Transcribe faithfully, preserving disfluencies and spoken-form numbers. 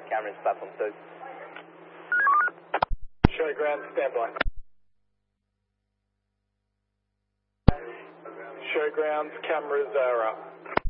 Cameron's platform two. Showground, standby. Showgrounds, cameras are up.